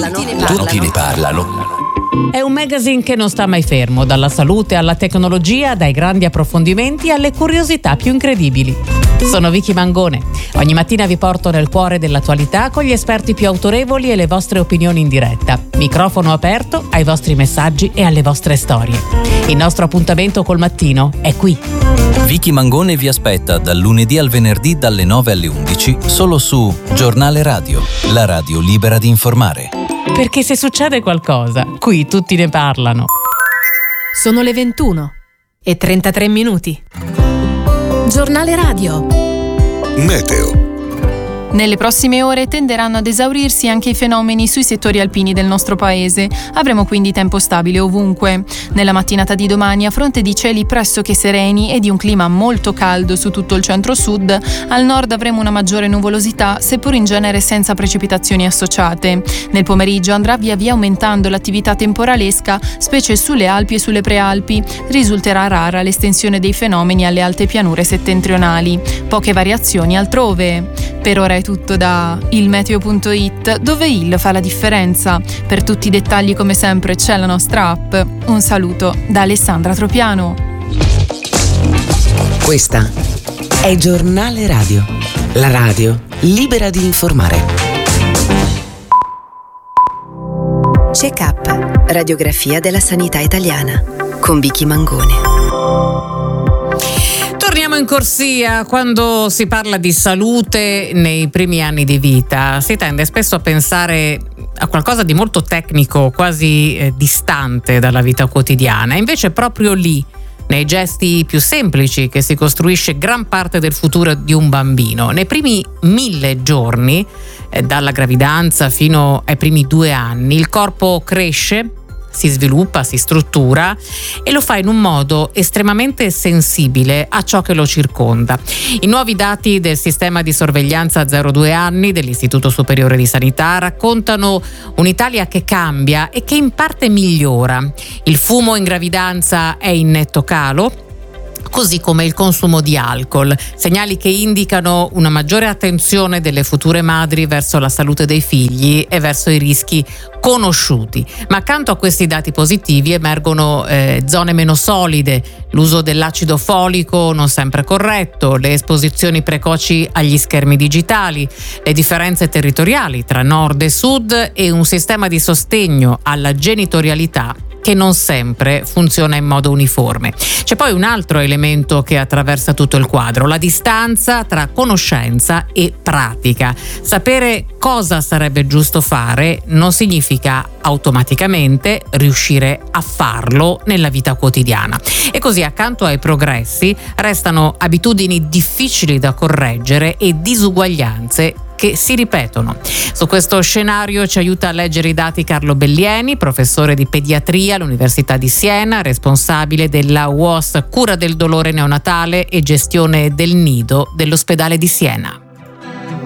Tutti ne parlano. È un magazine che non sta mai fermo, dalla salute alla tecnologia, dai grandi approfondimenti alle curiosità più incredibili. Sono Vicky Mangone. Ogni mattina vi porto nel cuore dell'attualità con gli esperti più autorevoli e le vostre opinioni in diretta. Microfono aperto ai vostri messaggi e alle vostre storie. Il nostro appuntamento col mattino è qui. Vicky Mangone vi aspetta dal lunedì al venerdì dalle 9 alle 11 solo su Giornale Radio, la radio libera di informare. Perché se succede qualcosa, qui tutti ne parlano. Sono le 21:33. Giornale Radio. Meteo. Nelle prossime ore tenderanno ad esaurirsi anche i fenomeni sui settori alpini del nostro paese. Avremo quindi tempo stabile ovunque. Nella mattinata di domani, a fronte di cieli pressoché sereni e di un clima molto caldo su tutto il centro-sud, al nord avremo una maggiore nuvolosità, seppur in genere senza precipitazioni associate. Nel pomeriggio andrà via via aumentando l'attività temporalesca, specie sulle Alpi e sulle Prealpi. Risulterà rara l'estensione dei fenomeni alle alte pianure settentrionali. Poche variazioni altrove. Per ora è tutto da ilmeteo.it, dove il fa la differenza. Per tutti i dettagli, come sempre, c'è la nostra app. Un saluto da Alessandra Tropiano. Questa è Giornale Radio, la radio libera di informare. Check-up, radiografia della sanità italiana, con Vicky Mangone. Torniamo in corsia. Quando si parla di salute nei primi anni di vita si tende spesso a pensare a qualcosa di molto tecnico, quasi distante dalla vita quotidiana. Invece è proprio lì, nei gesti più semplici, che si costruisce gran parte del futuro di un bambino. Nei primi 1000 giorni, dalla gravidanza fino ai primi 2 anni, il corpo cresce, si sviluppa, si struttura e lo fa in un modo estremamente sensibile a ciò che lo circonda. I nuovi dati del sistema di sorveglianza 0-2 anni dell'Istituto Superiore di Sanità raccontano un'Italia che cambia e che in parte migliora. Il fumo in gravidanza è in netto calo, così come il consumo di alcol, segnali che indicano una maggiore attenzione delle future madri verso la salute dei figli e verso i rischi conosciuti. Ma accanto a questi dati positivi emergono zone meno solide, l'uso dell'acido folico non sempre corretto, le esposizioni precoci agli schermi digitali, le differenze territoriali tra nord e sud e un sistema di sostegno alla genitorialità che non sempre funziona in modo uniforme. C'è poi un altro elemento che attraversa tutto il quadro: la distanza tra conoscenza e pratica. Sapere cosa sarebbe giusto fare non significa automaticamente riuscire a farlo nella vita quotidiana. E così, accanto ai progressi, restano abitudini difficili da correggere e disuguaglianze che si ripetono. Su questo scenario ci aiuta a leggere i dati Carlo Bellieni, professore di pediatria all'Università di Siena, responsabile della UOS Cura del dolore neonatale e gestione del nido dell'ospedale di Siena.